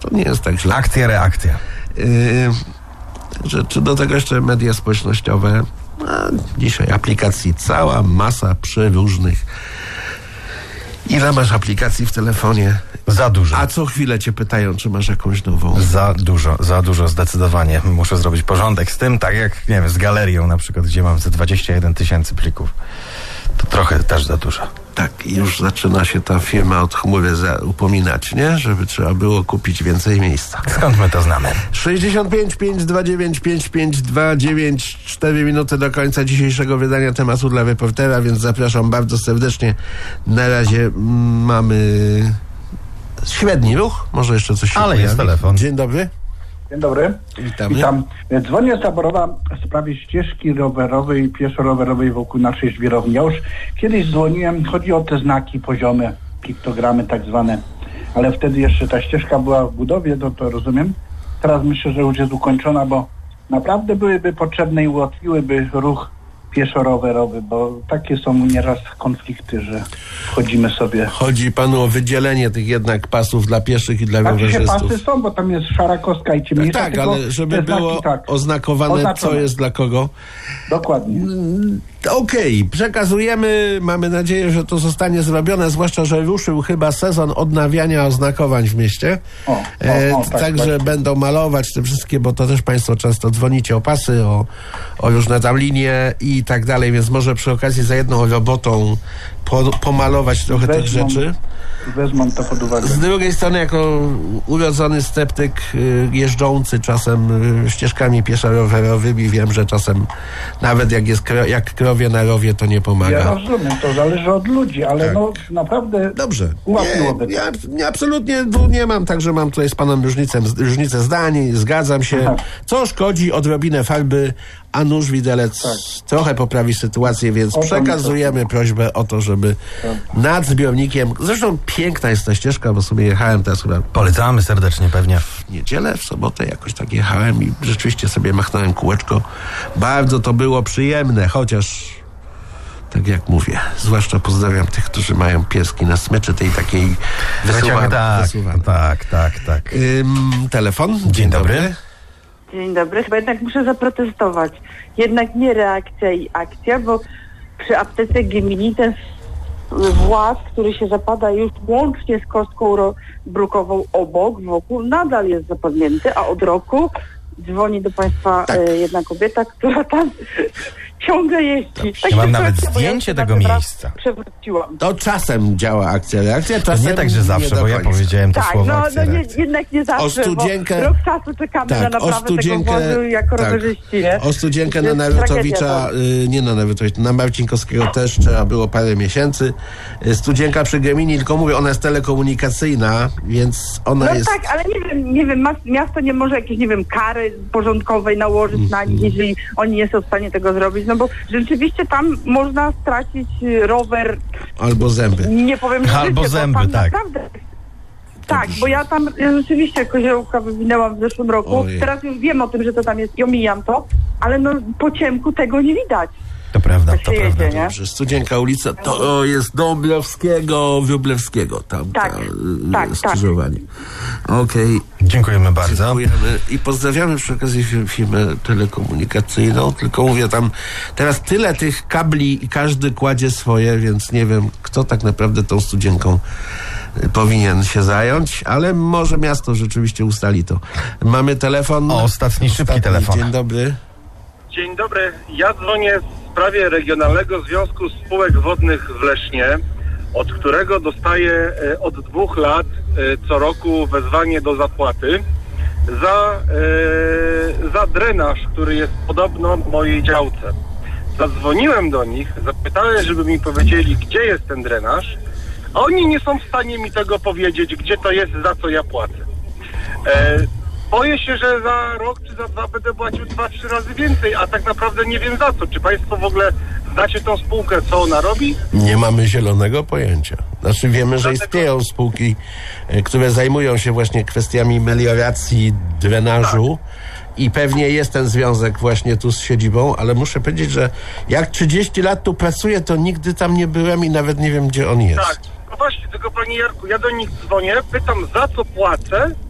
To nie jest tak źle. Akcja, reakcja. Czy do tego jeszcze media społecznościowe? Dzisiaj aplikacji cała masa przeróżnych. Ile masz aplikacji w telefonie? Za dużo. A co chwilę cię pytają, czy masz jakąś nową. Za dużo, zdecydowanie. Muszę zrobić porządek z tym, tak jak, nie wiem, z galerią na przykład, gdzie mam ze 21 000 plików. To trochę też za dużo. Tak, i już zaczyna się ta firma od chmury upominać, nie? Żeby trzeba było kupić więcej miejsca. Skąd my to znamy? 65 529 5529, 4 minuty do końca dzisiejszego wydania tematu dla reportera, więc zapraszam bardzo serdecznie. Na razie mamy średni ruch, może jeszcze coś się Ale pojawi. jest telefon. Dzień dobry. Dzień dobry. Witamy. Witam. Dzwonię z Zaborowa w sprawie ścieżki rowerowej, pieszo-rowerowej wokół naszej żwirowni. Ja już kiedyś dzwoniłem, chodzi o te znaki poziome, piktogramy tak zwane, ale wtedy jeszcze ta ścieżka była w budowie, to rozumiem. Teraz myślę, że już jest ukończona, bo naprawdę byłyby potrzebne i ułatwiłyby ruch pieszo-rowerowy, bo takie są nieraz konflikty, że wchodzimy sobie. Chodzi panu o wydzielenie tych jednak pasów dla pieszych i dla rowerzystów. Pasy są, bo tam jest szara kostka i ciemniejsza. Tak, ale żeby było oznakowane, oznaczone. co jest dla kogo. Dokładnie. Okej, przekazujemy. Mamy nadzieję, że to zostanie zrobione, zwłaszcza, że ruszył chyba sezon odnawiania oznakowań w mieście. Także tak. będą malować te wszystkie, bo to też państwo często dzwonicie o pasy, o różne tam linie i tak dalej, więc może przy okazji za jedną robotą pomalować trochę tych rzeczy. Wezmą to pod uwagę. Z drugiej strony, jako urodzony sceptyk jeżdżący czasem ścieżkami pieszo-rowerowymi, wiem, że czasem nawet jak jest jak krowie na rowie, to nie pomaga. Ja rozumiem, to zależy od ludzi, ale tak. no naprawdę dobrze. ułatwiłoby to. Ja absolutnie nie mam, także mam tutaj z panem różnicę zdań, zgadzam się. Aha. Co szkodzi odrobinę farby, a nóż widelec trochę poprawi sytuację, więc przekazujemy prośbę o to, żeby nad zbiornikiem, zresztą piękna jest ta ścieżka, bo sobie jechałem teraz chyba Polecamy serdecznie pewnie. w niedzielę, w sobotę jakoś tak jechałem i rzeczywiście sobie machnąłem kółeczko. Bardzo to było przyjemne, chociaż tak jak mówię, zwłaszcza pozdrawiam tych, którzy mają pieski na smyczy tej takiej wysuwanej. Tak. Telefon. Dzień dobry. Dzień dobry. Chyba jednak muszę zaprotestować. Jednak nie reakcja i akcja, bo przy aptece Gemini ten włas, który się zapada już łącznie z kostką brukową obok, wokół, nadal jest zapadnięty, a od roku dzwoni do państwa jedna kobieta, która tam ciągle jeździ. Ja mam nawet zdjęcie tego miejsca. Przewróciłam. To czasem działa akcja, reakcja, czasem nie tak, że zawsze, bo ja powiedziałem to słowo akcja, reakcja. Jednak nie zawsze, O studzienkę, bo rok czasu czekamy na naprawę tego wozu jako rowerzyści, nie? O studzienkę na Narutowicza, na Marcinkowskiego też trzeba było parę miesięcy. Studzienka przy Gemini, tylko mówię, ona jest telekomunikacyjna, więc ona jest... tak, ale nie wiem, miasto nie może jakieś, kary porządkowej nałożyć na nich, jeżeli oni nie są w stanie tego zrobić, no bo rzeczywiście tam można stracić rower... Albo zęby. Nie powiem, że albo życie, zęby, tak. Naprawdę... Tak, bo ja tam rzeczywiście koziołka wywinęłam w zeszłym roku. Ojej. Teraz już wiem o tym, że to tam jest i omijam to, ale po ciemku tego nie widać. To prawda, Tak to się prawda. jedzie, nie? Dobrze, Studzienka ulica, to jest Dąbrowskiego, Wróblewskiego, tam skrzyżowanie. Okej. Dziękujemy bardzo. Dziękujemy i pozdrawiamy przy okazji firmę telekomunikacyjną, tylko mówię, tam teraz tyle tych kabli i każdy kładzie swoje, więc nie wiem, kto tak naprawdę tą Studzienką powinien się zająć, ale może miasto rzeczywiście ustali to. Mamy telefon. Ostatni szybki telefon. Dzień dobry. Dzień dobry. Ja dzwonię w sprawie Regionalnego Związku Spółek Wodnych w Lesznie, od którego dostaję od 2 lat co roku wezwanie do zapłaty za drenaż, który jest podobno w mojej działce. Zadzwoniłem do nich, zapytałem, żeby mi powiedzieli, gdzie jest ten drenaż, a oni nie są w stanie mi tego powiedzieć, gdzie to jest, za co ja płacę. Boję się, że za rok czy za 2 będę płacił 2-3 razy więcej, a tak naprawdę nie wiem za co. Czy państwo w ogóle znacie tą spółkę, co ona robi? Nie mamy zielonego pojęcia. Znaczy wiemy, że istnieją spółki, które zajmują się właśnie kwestiami melioracji, drenażu i pewnie jest ten związek właśnie tu z siedzibą, ale muszę powiedzieć, że jak 30 lat tu pracuję, to nigdy tam nie byłem i nawet nie wiem, gdzie on jest. Tak, no właśnie, tylko panie Jarku, ja do nich dzwonię, pytam za co płacę